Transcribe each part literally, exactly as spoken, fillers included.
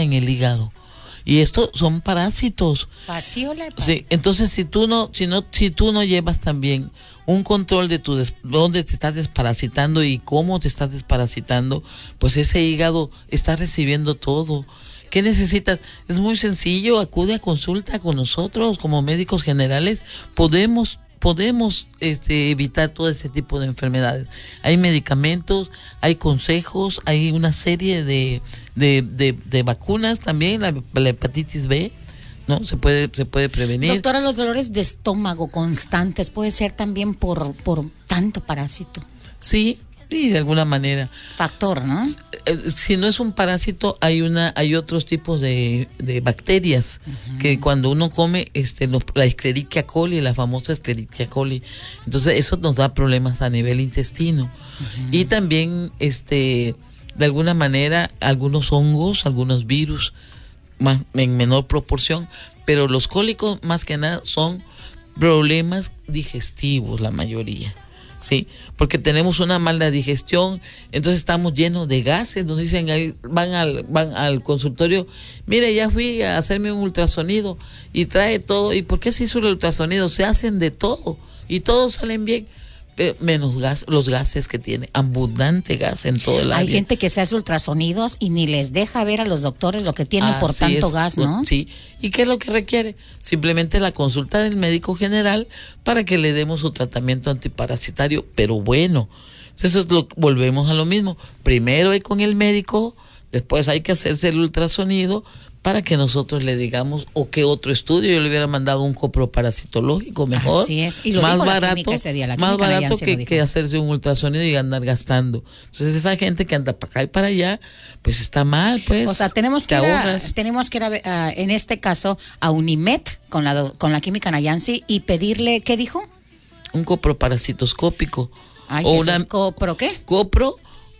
en el hígado. Y esto son parásitos. Fasciola. Sí, entonces si tú no, si no, si tú no llevas también un control de tu des, dónde te estás desparasitando y cómo te estás desparasitando, pues ese hígado está recibiendo todo. ¿Qué necesitas? Es muy sencillo, acude a consulta con nosotros como médicos generales. Podemos podemos este, evitar todo ese tipo de enfermedades. Hay medicamentos, hay consejos, hay una serie de, de, de, de vacunas también, la, la hepatitis B, ¿no? Se puede, se puede prevenir. Doctora, los dolores de estómago constantes puede ser también por, por tanto parásito. Sí, sí, de alguna manera. Factor, ¿no? Si no es un parásito, hay una, hay otros tipos de, de bacterias uh-huh. que cuando uno come, este, los, la Escherichia coli, la famosa Escherichia coli, entonces eso nos da problemas a nivel intestino uh-huh. y también, este, de alguna manera, algunos hongos, algunos virus, más en menor proporción, pero los cólicos más que nada son problemas digestivos, la mayoría. Sí, porque tenemos una mala digestión, entonces estamos llenos de gases. Nos dicen, van al, van al consultorio, mire, ya fui a hacerme un ultrasonido y trae todo. ¿Y por qué se hizo el ultrasonido? Se hacen de todo y todos salen bien, menos gas, los gases que tiene, abundante gas en todo el área. Hay gente que se hace ultrasonidos y ni les deja ver a los doctores lo que tienen por tanto gas, ¿no? Sí, ¿y qué es lo que requiere? Simplemente la consulta del médico general para que le demos su tratamiento antiparasitario, pero bueno. Entonces lo, volvemos a lo mismo, primero hay con el médico, después hay que hacerse el ultrasonido para que nosotros le digamos, o qué otro estudio, yo le hubiera mandado un coproparasitológico mejor, así es. Y lo más dijo barato, ese día, la más barato que, que hacerse un ultrasonido y andar gastando. Entonces esa gente que anda para acá y para allá, pues está mal, pues. O sea, tenemos que ir a, tenemos que ir a, uh, en este caso a Unimet con la con la química Nayansi y pedirle, ¿qué dijo? Un coproparasitoscópico. Ay, o Jesús, una ¿copro qué? Copro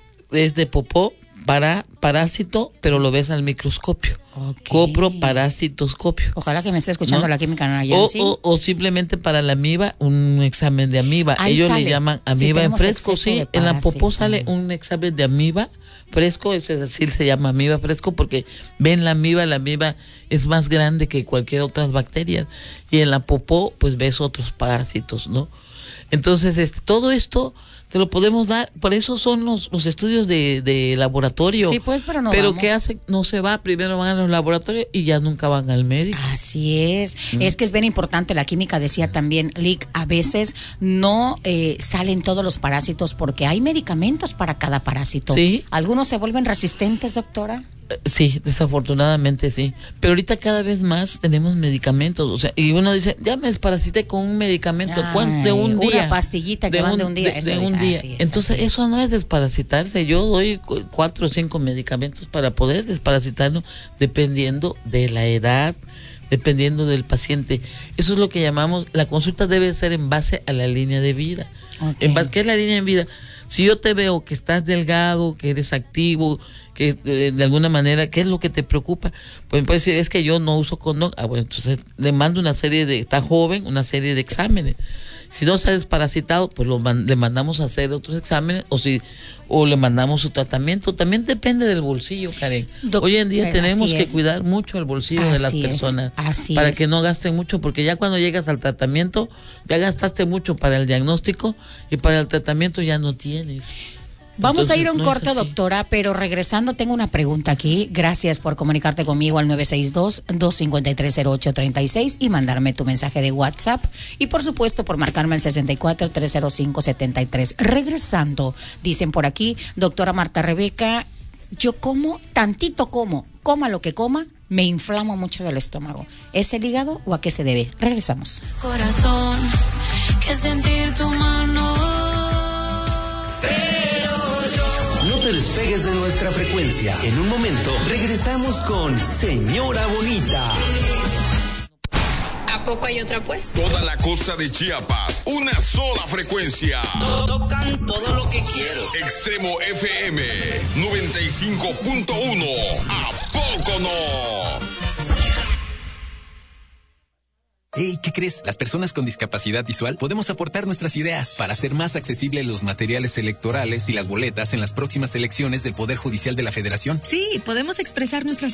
es de popó, para parásito, pero lo ves al microscopio. Okay. Coproparasitoscopio. Ojalá que me esté escuchando, ¿no? La química Nayansi. O, o, o simplemente para la amiba, un examen de amiba. Ahí Ellos sale. le llaman amiba sí, en fresco, sí. En la popó sale uh-huh. un examen de amiba fresco, es decir, se llama amiba fresco porque ven la amiba, la amiba es más grande que cualquier otras bacterias. Y en la popó, pues ves otros parásitos, ¿no? Entonces, este, todo esto te lo podemos dar, por eso son los, los estudios de, de laboratorio. Sí, pues, pero no Pero vamos. ¿qué hacen? No se va, primero van a los laboratorios y ya nunca van al médico. Así es, mm. es que es bien importante, la química decía también, Lic, a veces no eh, salen todos los parásitos porque hay medicamentos para cada parásito. Sí. ¿Algunos se vuelven resistentes, doctora? Sí, desafortunadamente sí. Pero ahorita cada vez más tenemos medicamentos, o sea, y uno dice, ya me desparasité con un medicamento. Ay, de un día. Una pastillita que de van un, de un día. De, de un día. Es, Entonces eso no es desparasitarse. Yo doy cuatro o cinco medicamentos para poder desparasitarnos dependiendo de la edad, dependiendo del paciente. Eso es lo que llamamos, la consulta debe ser en base a la línea de vida. Okay. En base, ¿qué es la línea de vida? Si yo te veo que estás delgado, que eres activo, que de, de alguna manera, ¿qué es lo que te preocupa? Pues me puede decir, es que yo no uso condón. Ah, bueno, entonces le mando una serie de, está joven, una serie de exámenes. Si no se ha desparasitado, pues lo man, le mandamos a hacer otros exámenes, o si o le mandamos su tratamiento. También depende del bolsillo, Karen. Doc, Hoy en día tenemos que cuidar mucho el bolsillo así de las personas, es, para es. que no gasten mucho, porque ya cuando llegas al tratamiento, ya gastaste mucho para el diagnóstico y para el tratamiento ya no tienes. Vamos Entonces, a ir a un no corte, doctora, pero regresando tengo una pregunta aquí. Gracias por comunicarte conmigo al nueve seis dos, dos cinco tres, cero ocho tres seis y mandarme tu mensaje de WhatsApp. Y por supuesto por marcarme el sesenta y cuatro, trescientos cinco, setenta y tres. Regresando, dicen por aquí, doctora Marta Rebeca, yo como, tantito como, coma lo que coma, me inflamo mucho del estómago. ¿Es el hígado o a qué se debe? Regresamos. Corazón, que sentir tu mano. No te despegues de nuestra frecuencia. En un momento regresamos con Señora Bonita. ¿A poco hay otra pues? Toda la costa de Chiapas, una sola frecuencia. Tocan todo lo que quiero. Extremo F M noventa y cinco punto uno. ¿A poco no? Hey, ¿qué crees? Las personas con discapacidad visual podemos aportar nuestras ideas para hacer más accesibles los materiales electorales y las boletas en las próximas elecciones del Poder Judicial de la Federación. Sí, podemos expresar nuestras